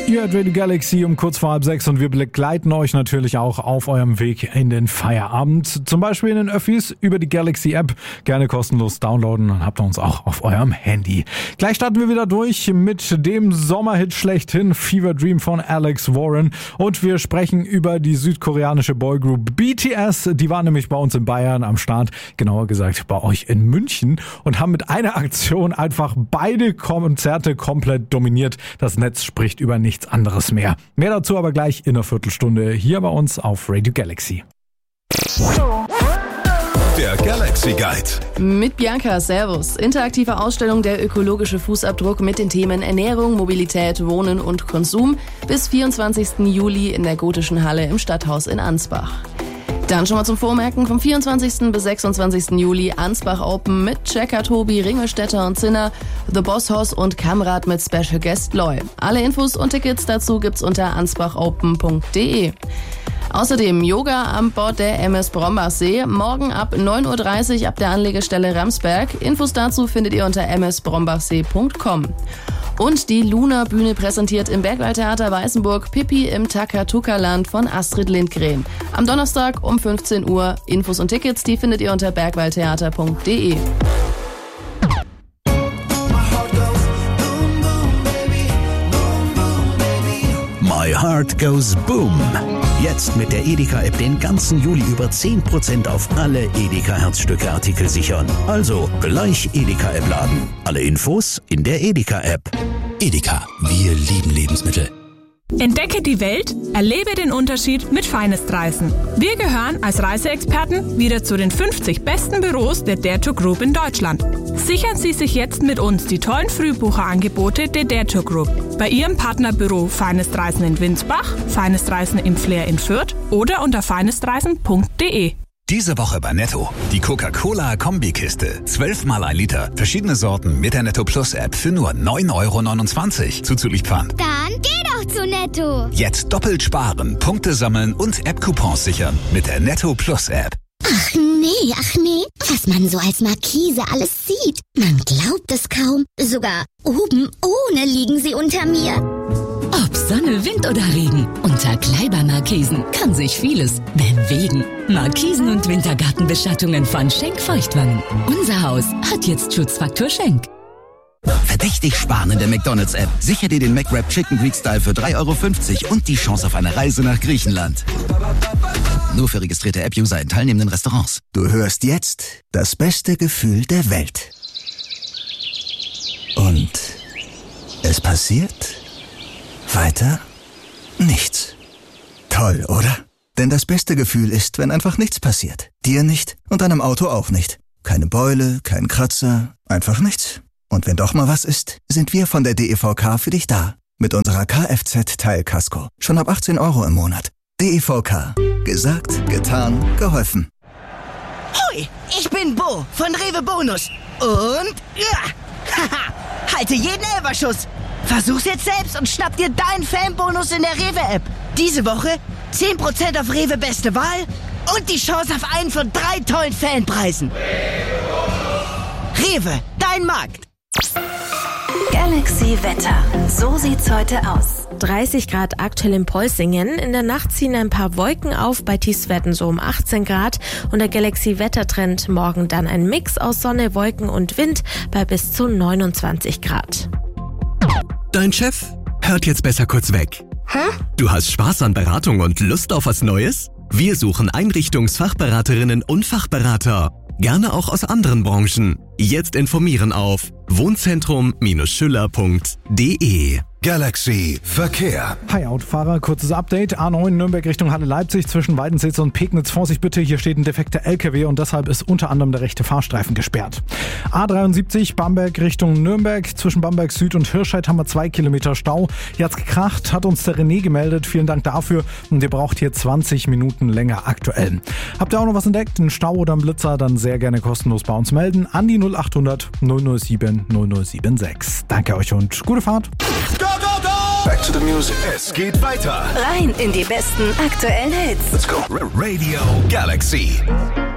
Ihr hört Radio Galaxy um kurz vor 5:30 und wir begleiten euch natürlich auch auf eurem Weg in den Feierabend. Zum Beispiel in den Öffis über die Galaxy App. Gerne kostenlos downloaden, dann habt ihr uns auch auf eurem Handy. Gleich starten wir wieder durch mit dem Sommerhit schlechthin, Fever Dream von Alex Warren. Und wir sprechen über die südkoreanische Boygroup BTS. Die waren nämlich bei uns in Bayern am Start, genauer gesagt bei euch in München und haben mit einer Aktion einfach beide Konzerte komplett dominiert. Das Netz spricht über nichts anderes mehr. Mehr dazu aber gleich in einer Viertelstunde hier bei uns auf Radio Galaxy. Der Galaxy Guide. Mit Bianca, servus. Interaktive Ausstellung Der ökologische Fußabdruck mit den Themen Ernährung, Mobilität, Wohnen und Konsum bis 24. Juli in der Gotischen Halle im Stadthaus in Ansbach. Dann schon mal zum Vormerken, vom 24. bis 26. Juli Ansbach Open mit Checker, Tobi, Ringelstetter und Zinner, The Boss Hoss und Kamrat mit Special Guest Loy. Alle Infos und Tickets dazu gibt's unter ansbachopen.de. Außerdem Yoga an Bord der MS Brombachsee, morgen ab 9.30 Uhr ab der Anlegestelle Ramsberg. Infos dazu findet ihr unter msbrombachsee.com. Und die Luna-Bühne präsentiert im Bergwaldtheater Weißenburg Pippi im Takatuka-Land von Astrid Lindgren. Am Donnerstag um 15 Uhr. Infos und Tickets, die findet ihr unter bergwaldtheater.de. My Heart Goes Boom. Jetzt mit der Edeka-App den ganzen Juli über 10% auf alle Edeka-Herzstücke-Artikel sichern. Also gleich Edeka-App laden. Alle Infos in der Edeka-App. Edeka, wir lieben Lebensmittel. Entdecke die Welt, erlebe den Unterschied mit Finest-Reisen. Wir gehören als Reiseexperten wieder zu den 50 besten Büros der Dare Group in Deutschland. Sichern Sie sich jetzt mit uns die tollen Frühbucherangebote der Dare Group. Bei Ihrem Partnerbüro Finest-Reisen in Winsbach, Finest-Reisen im Flair in Fürth oder unter finestreisen.de. Diese Woche bei Netto. Die Coca-Cola-Kombikiste. 12 mal 1 Liter. Verschiedene Sorten mit der Netto Plus App für nur 9,29 € zuzüglich Pfand. Dann geh doch zu Netto. Jetzt doppelt sparen, Punkte sammeln und App-Coupons sichern mit der Netto Plus App. Ach nee. Was man so als Markise alles sieht. Man glaubt es kaum. Sogar oben ohne liegen sie unter mir. Ob Sonne, Wind oder Regen, unter Kleiber-Markisen kann sich vieles bewegen. Markisen- und Wintergartenbeschattungen von Schenk Feuchtwangen. Unser Haus hat jetzt Schutzfaktor Schenk. Verdächtig sparen in der McDonald's-App. Sicher dir den McWrap Chicken Greek Style für 3,50 € und die Chance auf eine Reise nach Griechenland. Nur für registrierte App-User in teilnehmenden Restaurants. Du hörst jetzt das beste Gefühl der Welt. Und es passiert weiter nichts. Toll, oder? Denn das beste Gefühl ist, wenn einfach nichts passiert. Dir nicht und deinem Auto auch nicht. Keine Beule, kein Kratzer, einfach nichts. Und wenn doch mal was ist, sind wir von der DEVK für dich da. Mit unserer Kfz-Teilkasko. Schon ab 18 € im Monat. DEVK. Gesagt, getan, geholfen. Hoi, ich bin Bo von Rewe Bonus. Und halte jeden Elferschuss. Versuch's jetzt selbst und schnapp dir deinen Fanbonus in der Rewe-App. Diese Woche 10% auf Rewe Beste Wahl und die Chance auf einen von 3 tollen Fanpreisen. Rewe, dein Markt. Galaxy Wetter. So sieht's heute aus. 30 Grad aktuell in Preußingen. In der Nacht ziehen ein paar Wolken auf, bei Tiefstwerten so um 18 Grad. Und der Galaxy-Wettertrend morgen dann ein Mix aus Sonne, Wolken und Wind bei bis zu 29 Grad. Dein Chef hört jetzt besser kurz weg. Hä? Du hast Spaß an Beratung und Lust auf was Neues? Wir suchen Einrichtungsfachberaterinnen und Fachberater. Gerne auch aus anderen Branchen. Jetzt informieren auf wohnzentrum-schüller.de. Galaxy Verkehr. Hi Autofahrer, kurzes Update. A9 Nürnberg Richtung Halle Leipzig zwischen Weidensetz und Pegnitz. Vorsicht bitte, hier steht ein defekter LKW und deshalb ist unter anderem der rechte Fahrstreifen gesperrt. A73 Bamberg Richtung Nürnberg. Zwischen Bamberg Süd und Hirscheid haben wir 2 Kilometer Stau. Hier hat's gekracht, hat uns der René gemeldet. Vielen Dank dafür. Und ihr braucht hier 20 Minuten länger aktuell. Habt ihr auch noch was entdeckt? Einen Stau oder einen Blitzer? Dann sehr gerne kostenlos bei uns melden. An die 0800 007 0076. Danke euch und gute Fahrt. Back to the music. Es geht weiter. Rein in die besten aktuellen Hits. Let's go. Radio Galaxy.